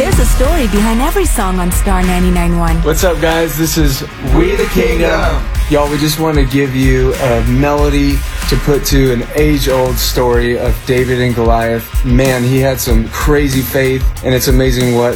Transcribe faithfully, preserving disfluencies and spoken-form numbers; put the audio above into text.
There's a story behind every song on Star ninety-nine point one. What's up, guys? This is We the Kingdom. Y'all, we just want to give you a melody to put to an age-old story of David and Goliath. Man, he had some crazy faith, and it's amazing what